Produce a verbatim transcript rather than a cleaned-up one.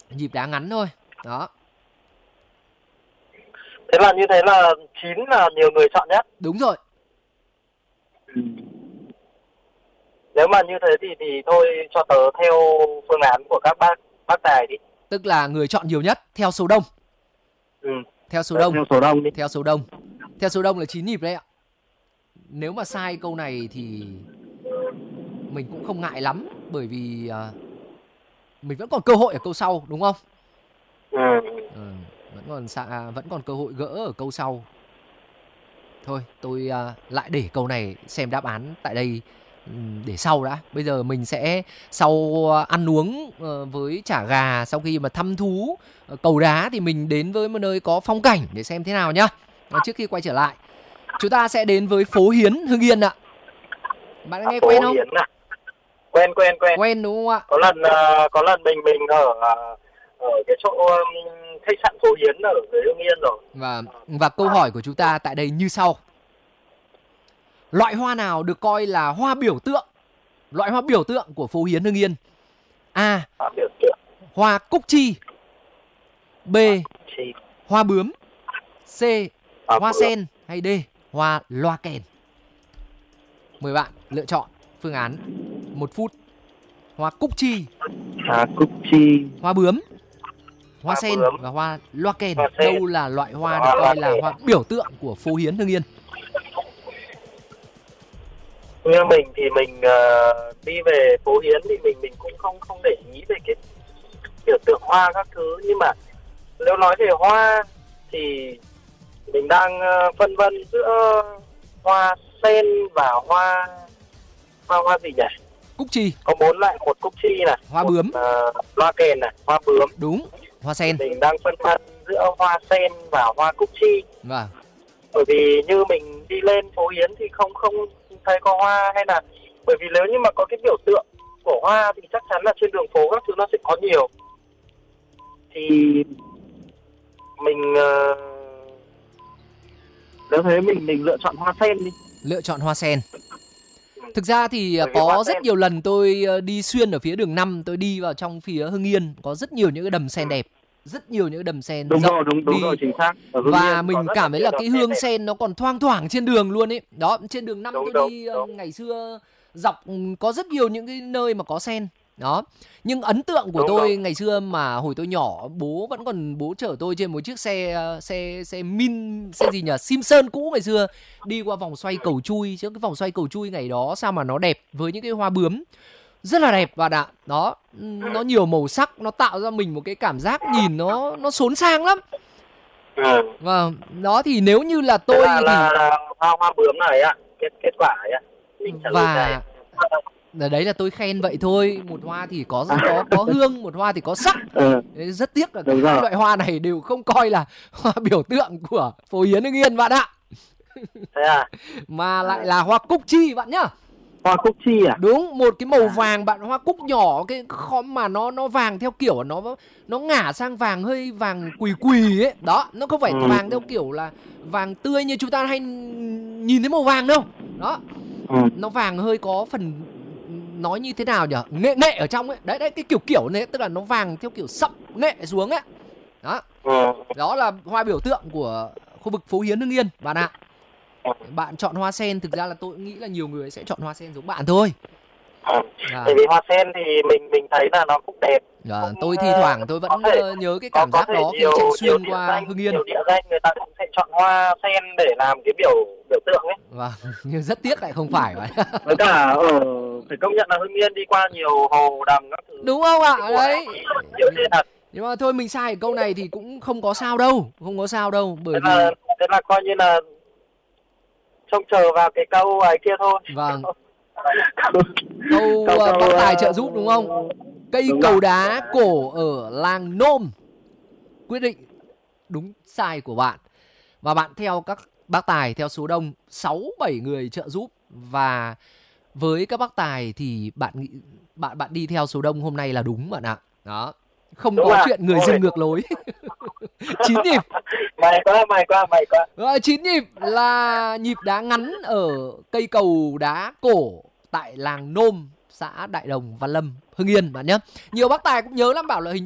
nhịp đá ngắn thôi. Đó. Thế là như thế là chín là nhiều người chọn nhất. Đúng rồi. Ừ. Nếu mà như thế thì thì thôi cho tớ theo phương án của các bác bác tài đi. Tức là người chọn nhiều nhất theo số đông. Ừ. Theo số đông. Theo số đông đi. Theo số đông. Theo số đông là chín nhịp đấy ạ. Nếu mà sai câu này thì mình cũng không ngại lắm, bởi vì uh, mình vẫn còn cơ hội ở câu sau, đúng không? Ừ. Ừ, vẫn còn xa, vẫn còn cơ hội gỡ ở câu sau. Thôi tôi uh, lại để câu này xem đáp án tại đây um, để sau đã. Bây giờ mình sẽ sau uh, ăn uống uh, với chả gà, sau khi mà thăm thú uh, cầu đá thì mình đến với một nơi có phong cảnh để xem thế nào nhá. uh, Trước khi quay trở lại, chúng ta sẽ đến với phố Hiến Hưng Yên ạ. Bạn đã nghe phố quen không? Hiến à? Quen quen quen. Quen đúng không ạ? Có lần uh, có lần mình mình ở uh, ở cái chỗ um, khách sạn phố Hiến ở dưới Hưng Yên rồi. Và và câu hỏi của chúng ta tại đây như sau. Loại hoa nào được coi là hoa biểu tượng? Loại hoa biểu tượng của phố Hiến Hưng Yên. A. Hoa biểu tượng. Hoa cúc chi. B. Chi. Hoa bướm. C. Hoa, hoa sen. Hay D. Hoa loa kèn. Mời bạn lựa chọn phương án. Một phút. Hoa cúc chi. Hoa cúc chi. Hoa bướm. Hoa, hoa sen bướm. và hoa loa kèn. Hoa sen. Đâu là loại hoa Hoa được coi là kèn. hoa biểu tượng của phố Hiến Hưng Yên? Như mình thì mình uh, đi về phố Hiến thì mình mình cũng không không để ý về cái biểu tượng hoa các thứ, nhưng mà nếu nói về hoa thì mình đang uh, phân vân giữa hoa sen và hoa hoa hoa gì nhỉ? Cúc chi. Có bốn loại, một cúc chi này, hoa một, bướm, uh, loa kèn này, hoa bướm. Đúng, hoa sen. Mình đang phân vân giữa hoa sen và hoa cúc chi. Vâng. Bởi vì như mình đi lên phố Hiến thì không không thấy có hoa, hay là bởi vì nếu như mà có cái biểu tượng của hoa thì chắc chắn là trên đường phố các thứ nó sẽ có nhiều. Thì mình uh, nếu thế mình mình lựa chọn hoa sen đi. Lựa chọn hoa sen. Thực ra thì Bởi vì có hoa rất sen. nhiều lần tôi đi xuyên ở phía đường năm, tôi đi vào trong phía Hưng Yên, có rất nhiều những cái đầm sen đẹp, rất nhiều những đầm sen Đúng rộng rồi, đúng đúng đi. rồi, chính xác. Ở Hưng Và Yên mình có cảm thấy là nhiều cái đầm hương đẹp. sen nó còn thoang thoảng trên đường luôn ấy. Đó, trên đường năm Đúng, tôi đúng, đi đúng. ngày xưa dọc có rất nhiều những cái nơi mà có sen. Đó. Nhưng ấn tượng của Đúng, tôi đúng. ngày xưa mà hồi tôi nhỏ, bố vẫn còn bố chở tôi trên một chiếc xe xe xe Min, xe gì nhỉ? Simpson cũ ngày xưa, đi qua vòng xoay cầu chui, chứ cái vòng xoay cầu chui ngày đó sao mà nó đẹp, với những cái hoa bướm rất là đẹp bạn ạ. Đó, nó nhiều màu sắc, nó tạo ra mình một cái cảm giác nhìn nó nó xốn sang lắm. Ừ. Vâng, đó thì nếu như là tôi là, thì là, là hoa hoa bướm này ạ, kết kết quả ấy ạ. Mình trả lời và này. đấy là tôi khen vậy thôi. Một hoa thì có có có hương, một hoa thì có sắc. Ừ. Rất tiếc là Đúng hai rồi. loại hoa này đều không coi là hoa biểu tượng của phố Hiến Hưng Yên bạn ạ. Thế à? Mà lại là hoa cúc chi bạn nhá. Hoa cúc chi à? Đúng, một cái màu vàng bạn, hoa cúc nhỏ, cái khóm mà nó nó vàng theo kiểu nó nó ngả sang vàng hơi vàng quỳ quỳ ấy. Đó, nó không phải Ừ. vàng theo kiểu là vàng tươi như chúng ta hay nhìn thấy màu vàng đâu. Đó. Ừ. Nó vàng hơi có phần, nói như thế nào nhỉ? Nghệ nghệ ở trong ấy. Đấy đấy, cái kiểu kiểu này, tức là nó vàng theo kiểu sậm nghệ xuống ấy. Đó. Ừ. Đó là hoa biểu tượng của khu vực phố Hiến Hưng Yên bạn ạ. Bạn chọn hoa sen, thực ra là tôi nghĩ là nhiều người sẽ chọn hoa sen giống bạn thôi. À. À. Bởi vì hoa sen thì mình mình thấy là nó cũng đẹp. À, cũng, tôi thi thoảng tôi vẫn thể, nhớ cái cảm giác đó khi nhiều, chạy xuyên nhiều qua danh, Hưng Yên. Nhiều địa danh người ta cũng sẽ chọn hoa sen để làm cái biểu biểu tượng ấy. Vâng, nhưng rất tiếc lại không phải vậy. Với cả ở phải công nhận là Hưng Yên đi qua nhiều hồ đầm các thứ. Đúng không ạ? À? Đấy. Nhiều thế thật. Nhưng mà thôi mình sai câu này thì cũng không có sao đâu, không có sao đâu, bởi thế vì là, thế là coi như là trông chờ vào cái câu ấy kia thôi. Vâng. câu, câu, câu, câu bác tài uh, trợ giúp đúng không? Cây đúng cầu rồi. đá cổ ở làng Nôm quyết định đúng sai của bạn. Và bạn theo các bác tài theo số đông sáu bảy người trợ giúp, và với các bác tài thì bạn nghĩ bạn bạn đi theo số đông hôm nay là đúng bạn ạ. Đó. Không đúng có à? chuyện người Ôi. dưng ngược lối. Chín nhịp. May quá, may quá, may quá. Rồi, chín nhịp là nhịp đá ngắn ở cây cầu đá cổ tại làng Nôm, xã Đại Đồng, Văn Lâm, Hưng Yên bạn nhé. Nhiều bác tài cũng nhớ lắm, bảo là hình